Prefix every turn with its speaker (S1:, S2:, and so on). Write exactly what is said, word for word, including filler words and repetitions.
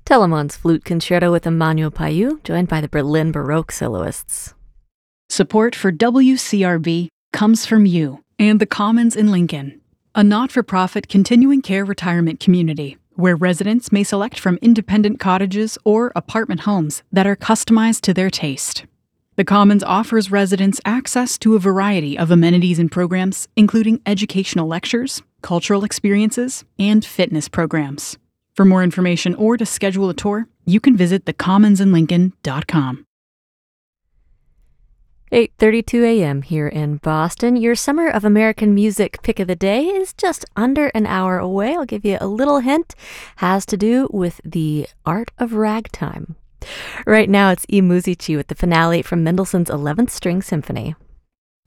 S1: Telemon's Flute Concerto with Emmanuel Payou, joined by the Berlin Baroque soloists.
S2: Support for W C R B comes from you and the Commons in Lincoln, a not-for-profit continuing care retirement community where residents may select from independent cottages or apartment homes that are customized to their taste. The Commons offers residents access to a variety of amenities and programs, including educational lectures, cultural experiences, and fitness programs. For more information or to schedule a tour, you can visit the commons in lincoln dot com.
S1: eight thirty-two a.m. here in Boston. Your Summer of American Music pick of the day is just under an hour away. I'll give you a little hint. Has to do with the art of ragtime. Right now, it's I Musici with the finale from Mendelssohn's eleventh String Symphony.